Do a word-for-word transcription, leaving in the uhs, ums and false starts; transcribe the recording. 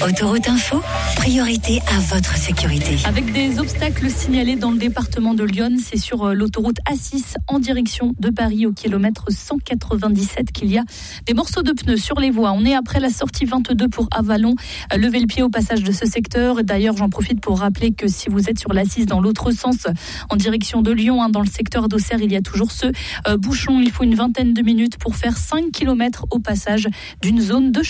Autoroute Info, priorité à votre sécurité. Avec des obstacles signalés dans le département de l'Yonne, c'est sur l'autoroute A six en direction de Paris au kilomètre cent quatre-vingt-dix-sept qu'il y a des morceaux de pneus sur les voies. On est après la sortie vingt-deux pour Avalon. Levez le pied au passage de ce secteur. D'ailleurs, j'en profite pour rappeler que si vous êtes sur l'A six dans l'autre sens, en direction de Lyon, hein, dans le secteur d'Auxerre, il y a toujours ce euh, bouchon. Il faut une vingtaine de minutes pour faire cinq kilomètres au passage d'une zone de